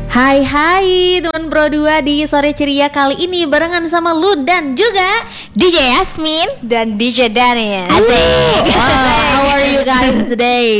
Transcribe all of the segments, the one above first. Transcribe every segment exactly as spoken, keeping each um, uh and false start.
Hai hai teman Pro dua di sore ceria kali ini barengan sama lu dan juga D J Yasmin dan D J Daniel. Asik. Wow, how are you guys today?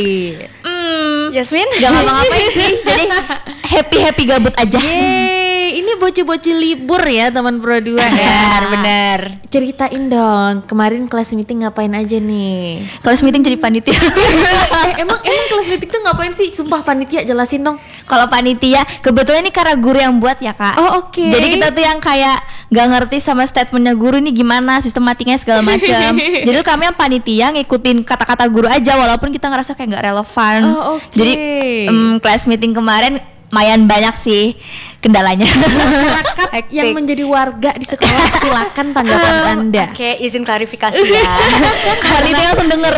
Hmm, Yasmin gak ngapa-ngapain sih. Jadi happy-happy gabut aja. Yeay, ini bocil-bocil libur ya teman Pro dua ya. Benar, benar. Ceritain dong, kemarin kelas meeting ngapain aja nih? Kelas meeting jadi panitia. eh, emang emang kelas meeting tuh ngapain sih? Sumpah panitia jelasin dong. Kalau panitia, kebetulan ini karena guru yang buat ya kak. Oh oke. Okay. Jadi kita tuh yang kayak gak ngerti sama statementnya guru ini gimana, sistematiknya segala macam. Jadi tuh kami yang panitia ngikutin kata-kata guru aja, walaupun kita ngerasa kayak gak relevan. Oh oke. Okay. Jadi um, kelas meeting kemarin lumayan banyak sih kendalanya. Masyarakat yang menjadi warga di sekolah silakan tanggapan Anda. Oke, izin klarifikasi ya. Panitia langsung denger.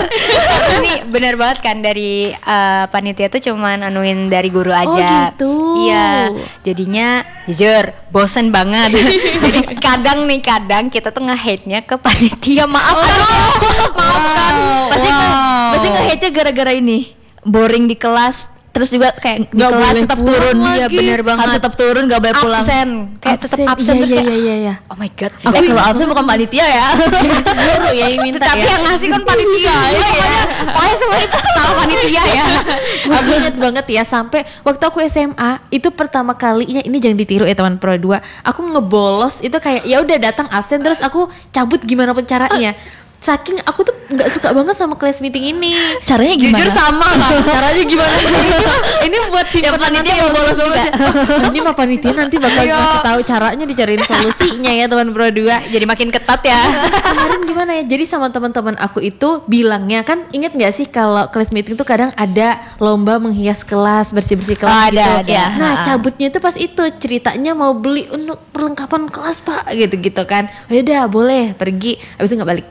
Ini benar banget kan dari uh, panitia tuh cuman anuin dari guru aja. Oh gitu. Iya. Jadinya jujur bosen banget. Jadi kadang nih kadang kita tuh nge-hate-nya ke panitia. Maaf kan. Maafkan. Pasti Wow. nge- pasti nge-hate-nya gara-gara ini. Boring di kelas. Terus juga kayak di Gak kelas boleh tetap pulang turun. lagi. Iya bener banget. Harus tetap turun, gak boleh pulang. Absen. Kayak tetap absen Iya terus iya kayak, iya iya iya. oh my god. Aku kalau absen bukan panitia ya. Guru ya yang minta Tapi ya. yang ngasih kan panitia ya, ya. Pokoknya semua itu salah panitia ya. Aku inget banget ya sampai waktu aku S M A itu pertama kalinya, ini jangan ditiru ya teman Pro dua. Aku ngebolos itu kayak ya udah datang absen terus aku cabut gimana pun caranya. Saking aku tuh nggak suka banget sama kelas meeting ini. Caranya gimana? Jujur sama kan. Caranya gimana? ini buat si panitia mau bolos juga. Ini mah panitia nanti bakal ngasih tahu caranya, dicariin solusinya ya teman Pro dua. Jadi makin ketat ya. Kemarin gimana ya? Jadi sama teman-teman aku itu bilangnya kan, inget nggak sih kalau kelas meeting tuh kadang ada lomba menghias kelas, bersih-bersih kelas Oh, gitu. ada, ada. Nah, Ha-ha. cabutnya itu pas itu ceritanya mau beli untuk perlengkapan kelas Pak, gitu-gitu kan. Oh, yaudah boleh pergi, habis itu nggak balik.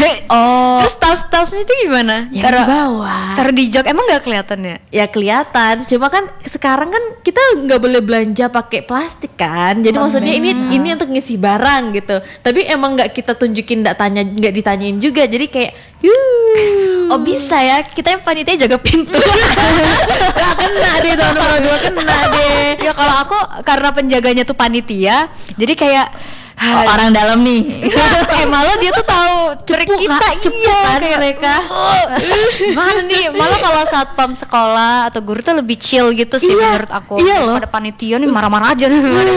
Oh. Terus tas-tasnya itu gimana? Ya, Taruh- di bawah. Taruh di jok, emang nggak kelihatan ya? Ya kelihatan, cuma kan sekarang kan kita nggak boleh belanja pakai plastik kan, jadi maksudnya ini ini untuk ngisi barang gitu. Tapi emang nggak kita tunjukin, nggak tanya, nggak ditanyain juga, jadi kayak yuh. Oh bisa ya, kita yang panitia jaga pintu. Nggak kena deh teman-teman dua, kena deh. Ya kalau aku karena penjaganya tuh panitia, jadi kayak Oh, orang dalam nih. eh malah dia tuh tahu trik Cepu, kita, Kak, cepu iya kan kayak mereka. oh, gimana nih, malah kalau satpam sekolah atau guru tuh lebih chill gitu sih Iya, menurut aku. iya loh. Pada panitia nih marah-marah aja nih.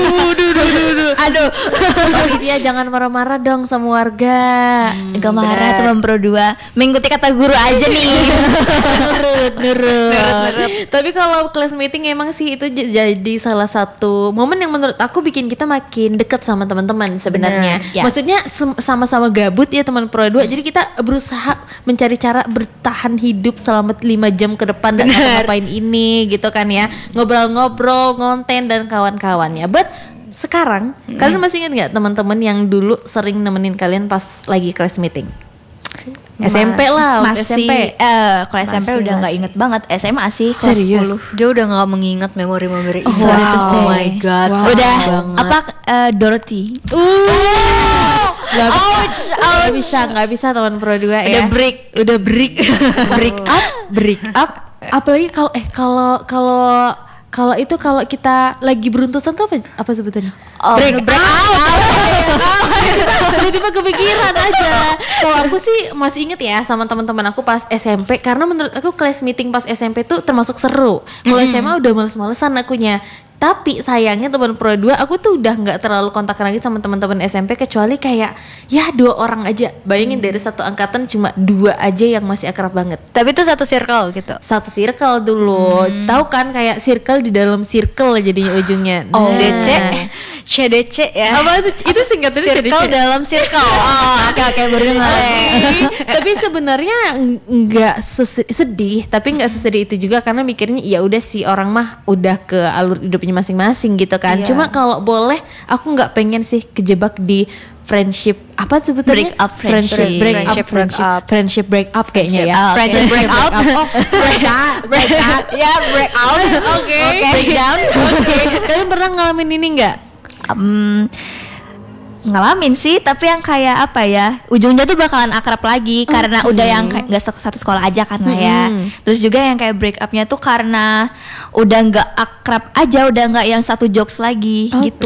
Aduh, panitia jangan marah-marah dong sama warga. Gak marah teman Pro dua. Mengikuti kata guru aja nih. nurut, nurut. Tapi kalau kelas meeting emang sih itu j- jadi salah satu momen yang menurut aku bikin kita makin dekat sama teman-teman sebenarnya. Bener, yes. Maksudnya sem- sama-sama gabut ya teman Pro dua. Jadi kita berusaha mencari cara bertahan hidup selama lima jam ke depan dan ngapain ini gitu kan ya. Ngobrol-ngobrol, ngonten dan kawan-kawannya. But sekarang Hmm. kalian masih ingat nggak teman-teman yang dulu sering nemenin kalian pas lagi kelas meeting? S M P lah, waktu Masih S M P. eh kalau S M P Masih, udah nggak masih. inget banget. S M A sih kelas Serius? sepuluh. Dia udah nggak mengingat memori-memori Oh, itu. sorry to say. Oh my god, Wow. sayang Udah banget. apa eh, Dorothy. Uh, nggak bisa, Ouch, nggak bisa, nggak bisa teman Pro dua ya. Udah break. udah break, break up, break up. Apalagi kalau eh kalau kalau kalau itu kalau kita lagi beruntusan tuh apa apa sebetulnya? Oh, break, break Tiba-tiba kepikiran aja. Kalau aku sih masih inget ya sama teman-teman aku pas S M P, karena menurut aku kelas meeting pas S M P tuh termasuk seru. Kalau S M A udah males-malesan akunya. Tapi sayangnya teman Pro dua aku tuh udah nggak terlalu kontak lagi sama teman-teman S M P, kecuali kayak ya dua orang aja. Bayangin dari satu angkatan cuma dua aja yang masih akrab banget. Tapi itu satu circle gitu. Satu circle dulu. Tahu kan kayak circle di dalam circle jadinya ujungnya. Oh, Nah. C D C, C D C ya. Apa itu? Itu singkatannya Circle C D C. dalam circle. Oh, oke oke baru dengar. Tapi sebenarnya ng- nggak sese- sedih, tapi nggak sesedih itu juga, karena mikirnya ya udah sih orang mah udah ke alur hidupnya masing-masing gitu kan. Iya. Cuma kalau boleh aku nggak pengen sih kejebak di friendship apa sebutannya? Break up friendship. break up Friendship break friendship, up. friendship break up kayaknya ya. up. Friendship Friendship break out. Oh, break up, break up. Ya break out. Oke. Breakdown. Oke. Kalian pernah ngalamin ini nggak? Um, ngalamin sih, tapi yang kayak apa ya, ujungnya tuh bakalan akrab lagi karena udah yang kayak nggak satu sekolah aja kan lah ya. Terus juga yang kayak break upnya tuh karena udah nggak akrab aja, udah nggak yang satu jokes lagi gitu.